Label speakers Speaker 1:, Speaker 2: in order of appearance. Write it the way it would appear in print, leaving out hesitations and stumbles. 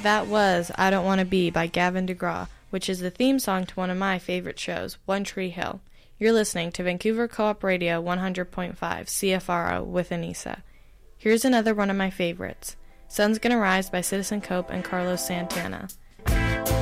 Speaker 1: That was I Don't Want to Be by Gavin DeGraw, which is the theme song to one of my favorite shows, One Tree Hill. You're listening to Vancouver Co-op Radio 100.5 CFRO with Anissa. Here's another one of my favorites, Sun's Gonna Rise by Citizen Cope and Carlos Santana.